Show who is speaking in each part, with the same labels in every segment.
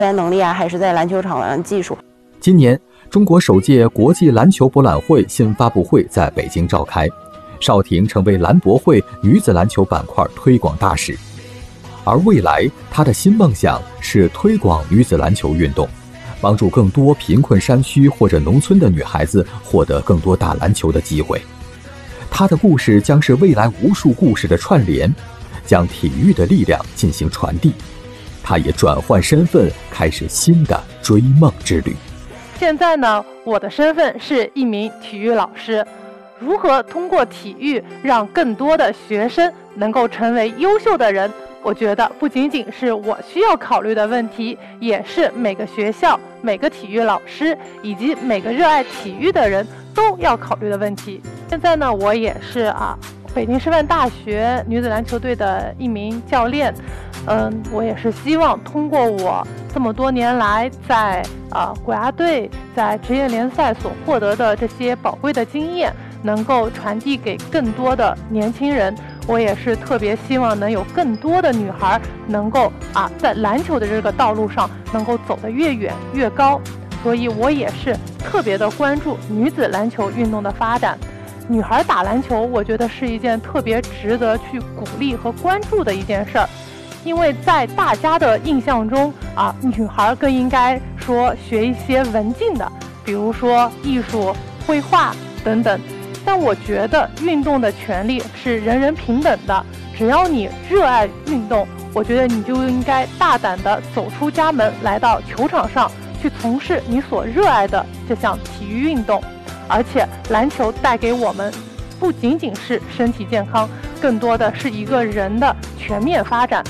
Speaker 1: 能力啊，还是在篮球场上技术。
Speaker 2: 今年，中国首届国际篮球博览会新发布会在北京召开，邵婷成为篮博会女子篮球板块推广大使。而未来，她的新梦想是推广女子篮球运动，帮助更多贫困山区或者农村的女孩子获得更多打篮球的机会。她的故事将是未来无数故事的串联，将体育的力量进行传递。她也转换身份，开始新的追梦之旅。
Speaker 3: 现在呢，我的身份是一名体育老师。如何通过体育让更多的学生能够成为优秀的人，我觉得不仅仅是我需要考虑的问题，也是每个学校、每个体育老师以及每个热爱体育的人都要考虑的问题。现在呢，我也是北京师范大学女子篮球队的一名教练。我也是希望通过我这么多年来在国家队、在职业联赛所获得的这些宝贵的经验，能够传递给更多的年轻人。我也是特别希望能有更多的女孩能够在篮球的这个道路上能够走得越远越高。所以我也是特别的关注女子篮球运动的发展。女孩打篮球，我觉得是一件特别值得去鼓励和关注的一件事儿。因为在大家的印象中女孩更应该说学一些文静的，比如说艺术、绘画等等。但我觉得运动的权利是人人平等的，只要你热爱运动，我觉得你就应该大胆地走出家门，来到球场上去从事你所热爱的这项体育运动。而且篮球带给我们不仅仅是身体健康，更多的是一个人的全面发展。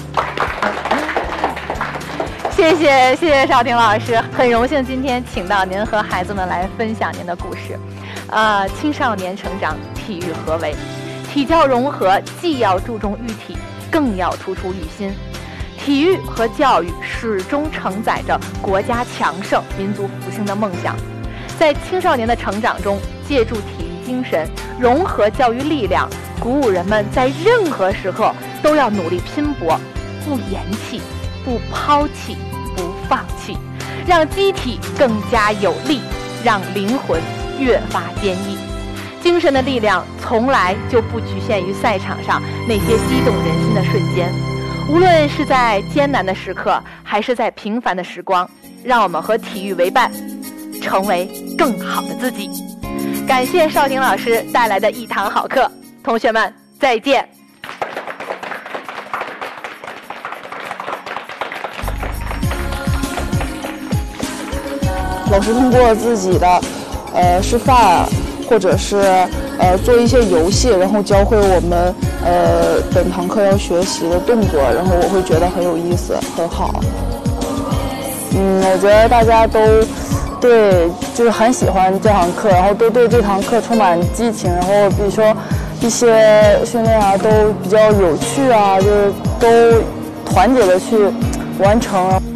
Speaker 4: 谢谢邵婷老师，很荣幸今天请到您和孩子们来分享您的故事。青少年成长，体育何为？体教融合既要注重育体，更要突出育心。体育和教育始终承载着国家强盛、民族复兴的梦想。在青少年的成长中，借助体育精神，融合教育力量，鼓舞人们在任何时刻都要努力拼搏，不言弃，不抛弃，不放弃，让机体更加有力，让灵魂越发坚毅。精神的力量从来就不局限于赛场上那些激动人心的瞬间，无论是在艰难的时刻，还是在平凡的时光，让我们和体育为伴，成为更好的自己。感谢邵婷老师带来的一堂好课，同学们再见。
Speaker 1: 老师通过自己的示范，或者是做一些游戏，然后教会我们本堂课要学习的动作，然后我会觉得很有意思，很好。我觉得大家都就是很喜欢这堂课，然后都对这堂课充满激情，然后比如说一些训练都比较有趣就是都团结的去完成。